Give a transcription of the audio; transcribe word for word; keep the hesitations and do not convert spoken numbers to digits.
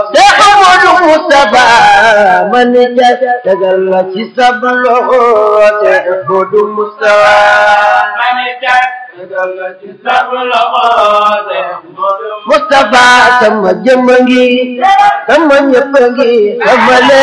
Cheikh Modou Moustapha man ja tegal la ci sab loxo Cheikh Modou Moustapha man ja tegal la ci sab loxo Cheikh Modou Moustapha sama jëmm ngi sama ñëpp ngi sama